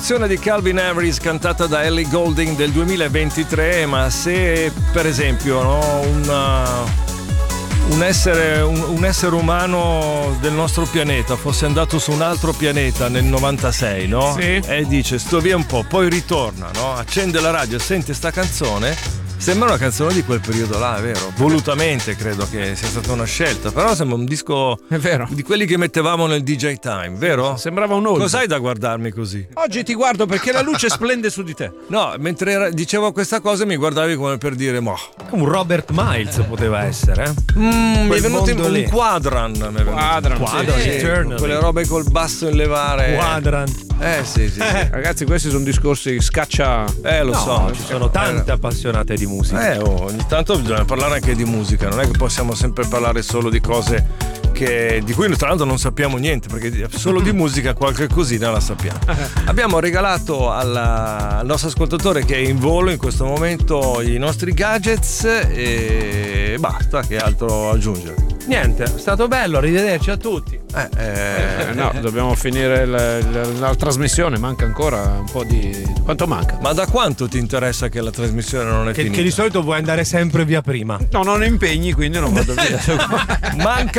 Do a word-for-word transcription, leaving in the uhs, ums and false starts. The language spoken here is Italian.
canzone di Calvin Harris cantata da Ellie Goulding del duemilaventitré, ma se per esempio no, una, un, essere, un, un essere umano del nostro pianeta fosse andato su un altro pianeta nel novantasei, no? Sì. E dice sto via un po', poi ritorna, no? Accende la radio, sente sta canzone. Sembra una canzone di quel periodo là, è vero? Volutamente credo che sia stata una scelta, però sembra un disco è vero. Di quelli che mettevamo nel D J Time, vero? Sembrava un old. Cos'hai da guardarmi così? Oggi ti guardo perché la luce splende su di te. No, mentre era, dicevo questa cosa mi guardavi come per dire, mo. Un Robert Miles poteva essere, eh? Mm, mi è venuto in mondo lì. un Quadran. mi è venuto. Quadran, Quadran, sì. Eternally. Quelle robe col basso in levare. Quadran. Eh sì, sì, sì. Ragazzi, questi sono discorsi scaccia. Eh lo No, so. ci sono tante appassionate di musica. Eh, oh, ogni tanto bisogna parlare anche di musica, non è che possiamo sempre parlare solo di cose che, di cui tra l'altro non sappiamo niente, perché solo di musica qualche cosina la sappiamo. Abbiamo regalato alla, al nostro ascoltatore che è in volo in questo momento i nostri gadgets e basta, che altro aggiungere. Niente, è stato bello, arrivederci a tutti. Eh, eh, Eh, no, dobbiamo finire la, la, la trasmissione, manca ancora un po' di. Quanto manca? Ma da quanto ti interessa che la trasmissione non è Che, finita? che di solito vuoi andare sempre via prima. No, non impegni, quindi non vado via. Manca